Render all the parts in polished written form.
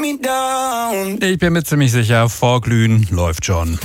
me down. Ich bin mir ziemlich sicher, Vorglühen läuft schon.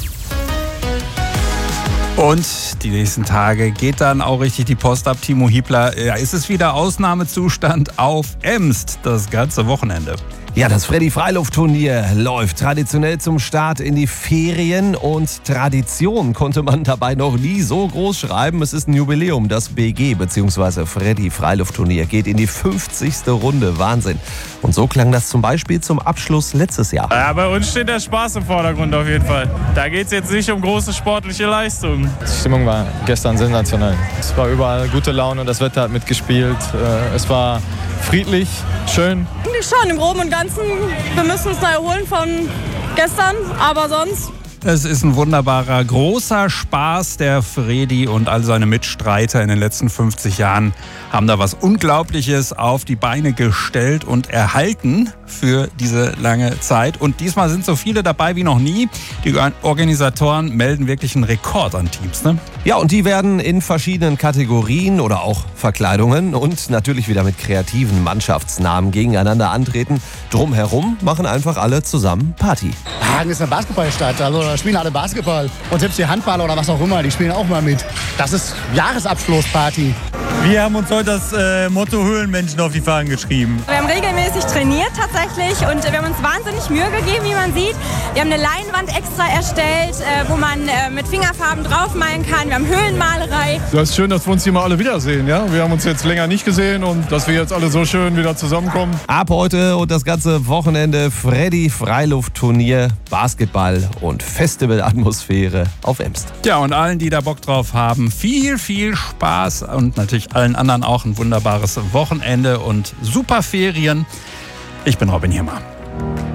Und die nächsten Tage geht dann auch richtig die Post ab. Timo Hiebler, ist es wieder Ausnahmezustand auf Emst das ganze Wochenende? Ja, das Freddy-Freiluft-Turnier läuft traditionell zum Start in die Ferien und Tradition konnte man dabei noch nie so groß schreiben. Es ist ein Jubiläum. Das BG bzw. Freddy-Freiluft-Turnier geht in die 50. Runde. Wahnsinn. Und so klang das zum Beispiel zum Abschluss letztes Jahr. Ja, bei uns steht der Spaß im Vordergrund auf jeden Fall. Da geht es jetzt nicht um große sportliche Leistungen. Die Stimmung war gestern sensationell. Es war überall gute Laune, das Wetter hat mitgespielt. Es war friedlich, schön. Schon im Groben und Ganzen. Wir müssen uns noch erholen von gestern, aber sonst. Es ist ein wunderbarer, großer Spaß. Der Freddy und all seine Mitstreiter in den letzten 50 Jahren haben da was Unglaubliches auf die Beine gestellt und erhalten für diese lange Zeit. Und diesmal sind so viele dabei wie noch nie. Die Organisatoren melden wirklich einen Rekord an Teams, ne? Ja, und die werden in verschiedenen Kategorien oder auch Verkleidungen und natürlich wieder mit kreativen Mannschaftsnamen gegeneinander antreten. Drumherum machen einfach alle zusammen Party. Hagen ist eine Basketballstadt, also da spielen alle Basketball. Und selbst die Handballer oder was auch immer, die spielen auch mal mit. Das ist Jahresabschlussparty. Wir haben uns heute das Motto Höhlenmenschen auf die Fahnen geschrieben. Wir haben regelmäßig trainiert tatsächlich und wir haben uns wahnsinnig Mühe gegeben, wie man sieht. Wir haben eine Leinwand extra erstellt, wo man mit Fingerfarben draufmalen kann. Wir haben Höhlenmalerei. Das ist schön, dass wir uns hier mal alle wiedersehen. Ja? Wir haben uns jetzt länger nicht gesehen und dass wir jetzt alle so schön wieder zusammenkommen. Ab heute und das ganze Wochenende Freddy-Freiluft-Turnier, Basketball und Festivalatmosphäre auf Emst. Ja, und allen, die da Bock drauf haben, viel, viel Spaß und natürlich allen anderen auch ein wunderbares Wochenende und super Ferien. Ich bin Robin Hirmer.